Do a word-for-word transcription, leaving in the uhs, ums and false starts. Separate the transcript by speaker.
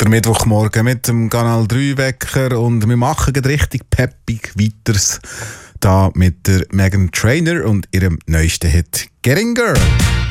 Speaker 1: Der Mittwochmorgen mit dem Kanal drei Wecker und wir machen gerade richtig peppig weiters da mit der Meghan Trainor und ihrem neuesten Hit Getting Girl.